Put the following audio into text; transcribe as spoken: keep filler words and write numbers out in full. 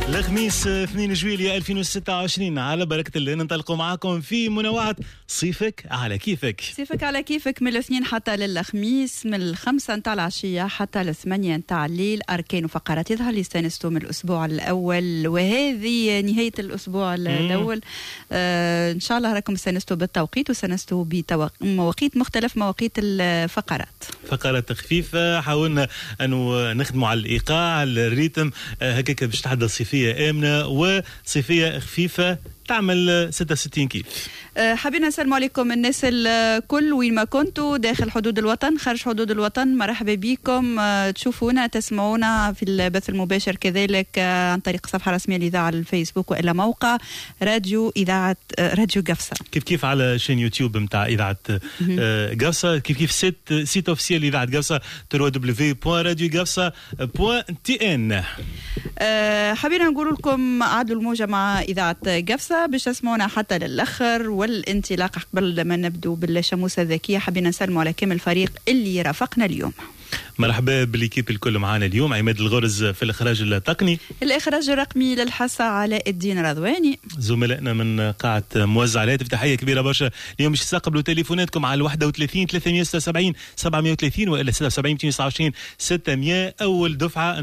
الخميس اثنين جويلية ألفين وستة وعشرين على بركة الله ننطلقوا معكم في منوعات صيفك على كيفك. صيفك على كيفك من الاثنين حتى للخميس، من الخمسة نتاع العشية حتى الثمانية نتاع الليل. أركان وفقرات يظهر لي استانستوا من الأسبوع الأول، وهذه نهاية الأسبوع الأول. آه إن شاء الله راكم استانستوا بالتوقيت واستانستوا بمواقيت مختلف مواقيت الفقرات. فقرات خفيفة، حاولنا أنه نخدموا على الإيقاع الريتم هكاك باش تحدث صيفية آمنة وصيفية خفيفة تعمل ستة وستين كيف. أه حابين نسلم عليكم الناس الكل وين ما كنتوا، داخل حدود الوطن خارج حدود الوطن، مرحبا بكم. أه تشوفونا تسمعونا في البث المباشر كذلك أه عن طريق الصفحة الرسمية للإذاعة الفيسبوك وإلا موقع راديو إذاعة أه راديو قفصة، كيف كيف على شين يوتيوب متاع إذاعة أه قفصة، كيف كيف سيت سيت اوفيسيال إذاعة قفصة دبليو دبليو دبليو دوت راديو قفصة دوت تي ان. أه حابين نقول لكم عادوا الموجة مع إذاعة قفصة باش تسمعونا حتى للآخر. والانطلاق قبل ما نبدو بالشموسة الذكية حابين نسلموا على كامل الفريق اللي رافقنا اليوم. مرحبا بالكيب الكل معانا اليوم. عماد الغرز في الإخراج التقني، الإخراج الرقمي للحصة علاء الدين رضواني، زملائنا من قاعة موزعات. تحية كبيرة برشا اليوم باش نستقبلوا تليفوناتكم على واحد وثلاثين ثلاثمية وستة وسبعين سبعمية وثلاثين وإلا ستة وسبعين مئتين وتسعة وعشرين ستمية. أول دفعة